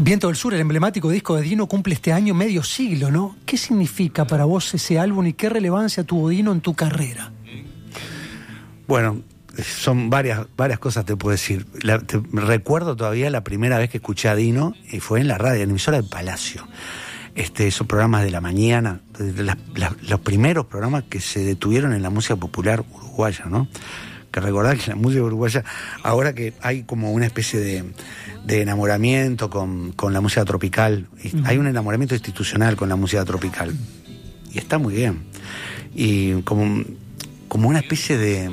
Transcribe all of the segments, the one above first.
Viento del Sur, el emblemático disco de Dino, cumple este año medio siglo, ¿no? ¿Qué significa para vos ese álbum y qué relevancia tuvo Dino en tu carrera? Bueno, son varias cosas te puedo decir. Recuerdo todavía la primera vez que escuché a Dino, y fue en la radio, en la emisora del Palacio. Esos programas de la mañana, los primeros programas que se detuvieron en la música popular uruguaya, ¿no? Que recordar que la música uruguaya, ahora que hay como una especie de enamoramiento con la música tropical, hay un enamoramiento institucional con la música tropical, y está muy bien, y como una especie de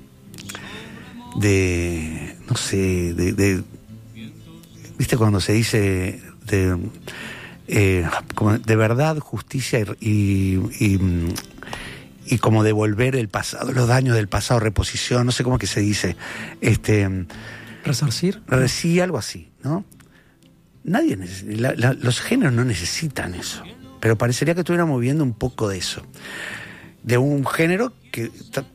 no sé, ¿viste cuando se dice como de verdad, justicia y como devolver el pasado, los daños del pasado, reposición, no sé cómo que se dice, ¿Resarcir? Sí, algo así, ¿no? Nadie los géneros no necesitan eso, pero parecería que estuviéramos viendo un poco de eso, de un género que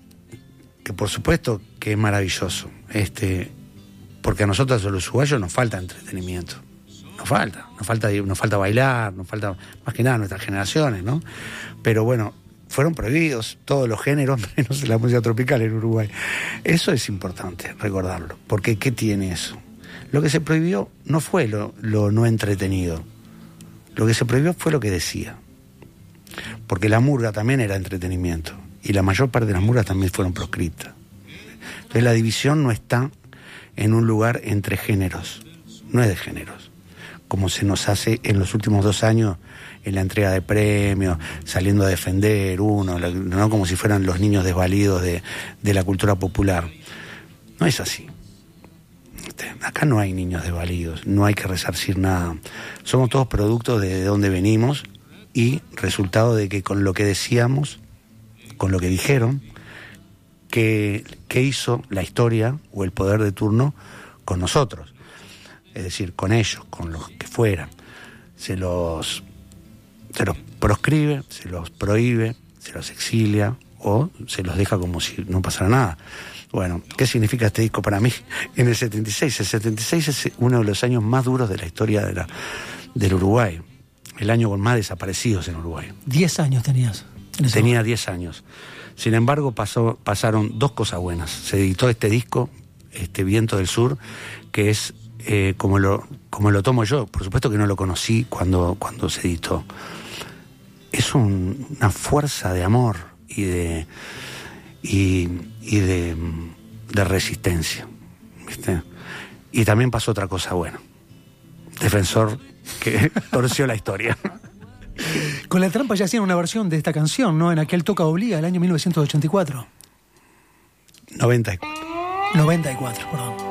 por supuesto que es maravilloso, porque a nosotros los uruguayos nos falta entretenimiento. Nos falta bailar, nos falta más que nada nuestras generaciones, ¿no? Pero bueno, fueron prohibidos todos los géneros, menos la música tropical en Uruguay. Eso es importante recordarlo, porque ¿qué tiene eso? Lo que se prohibió no fue lo no entretenido, lo que se prohibió fue lo que decía, porque la murga también era entretenimiento, y la mayor parte de las murgas también fueron proscriptas. Entonces la división no está en un lugar entre géneros, no es de géneros, como se nos hace en los últimos 2 años en la entrega de premios, saliendo a defender uno, ¿no? Como si fueran los niños desvalidos de la cultura popular. No es así. Acá no hay niños desvalidos, no hay que resarcir nada. Somos todos productos de donde venimos y resultado de que con lo que decíamos, con lo que dijeron, que hizo la historia o el poder de turno con nosotros. Es decir, con ellos, con los que fueran. Se los proscribe, se los prohíbe, se los exilia o se los deja como si no pasara nada. Bueno, ¿qué significa este disco para mí? En el 76. El 76 es uno de los años más duros de la historia del Uruguay. El año con más desaparecidos en Uruguay. 10 años tenías. Tenía 10 años. Sin embargo, pasaron 2 cosas buenas. Se editó este disco, Viento del Sur, que es como lo tomo yo. Por supuesto que no lo conocí cuando se editó. Es una fuerza de amor y de resistencia, ¿viste? Y también pasó otra cosa buena. Defensor que torció la historia. Con La Trampa ya hacían una versión de esta canción, ¿no? En aquel Toca Obliga, el año 1984. 94. 94, perdón.